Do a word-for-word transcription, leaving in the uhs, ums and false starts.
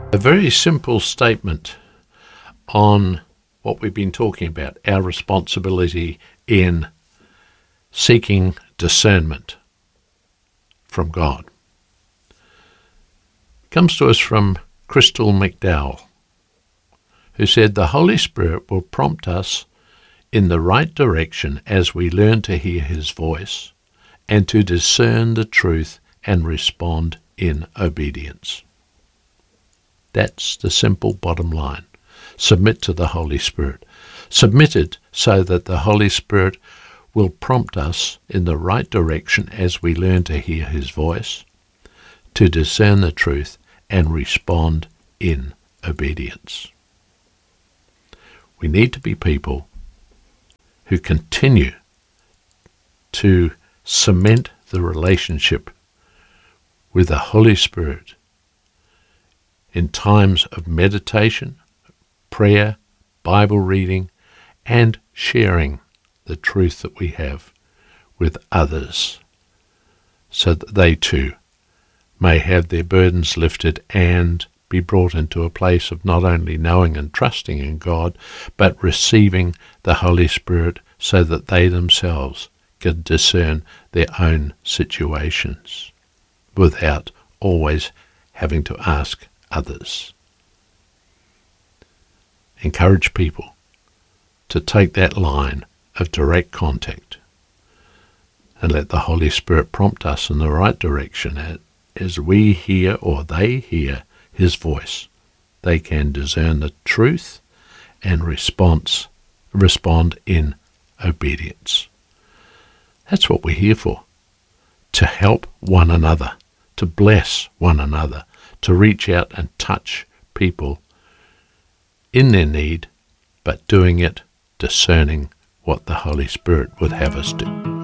A very simple statement on what we've been talking about, our responsibility in seeking discernment from God. It comes to us from Crystal McDowell, who said, "The Holy Spirit will prompt us in the right direction as we learn to hear his voice and to discern the truth and respond in obedience." That's the simple bottom line. Submit to the Holy Spirit. Submit it so that the Holy Spirit will prompt us in the right direction as we learn to hear his voice, to discern the truth and respond in obedience. We need to be people who continue to cement the relationship with the Holy Spirit in times of meditation, prayer, Bible reading, and sharing the truth that we have with others, so that they too may have their burdens lifted and be brought into a place of not only knowing and trusting in God, but receiving the Holy Spirit so that they themselves can discern their own situations without always having to ask others. Encourage people to take that line of direct contact and let the Holy Spirit prompt us in the right direction. As we hear or they hear his voice, they can discern the truth and response, respond in obedience. That's what we're here for, to help one another, to bless one another, to reach out and touch people in their need, but doing it discerning what the Holy Spirit would have us do.